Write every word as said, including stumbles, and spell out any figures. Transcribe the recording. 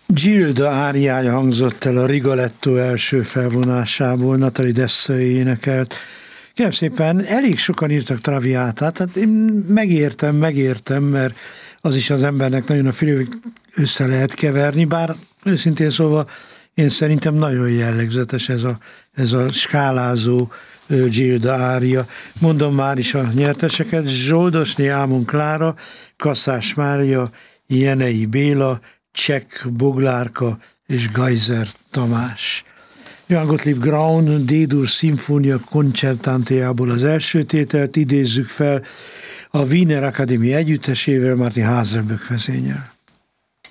Gilda áriája hangzott el a Rigoletto első felvonásából, Nathalie Dessay énekelt. Kérem szépen, elég sokan írtak Traviátát, tehát én megértem, megértem, mert az is az embernek nagyon a fülét össze lehet keverni, bár őszintén szóval én szerintem nagyon jellegzetes ez a, ez a skálázó Gilda ária. Mondom már is a nyerteseket: Zsoldosné Ámon Klára, Kaszás Mária, Jenei Béla, Csek Boglárka és Geiser Tamás. Johann Gottlieb Graun D-dur szimfónia koncertantéjából az első tételt idézzük fel, a Wiener Akadémia együttesével, Martin Haselböck vezényel.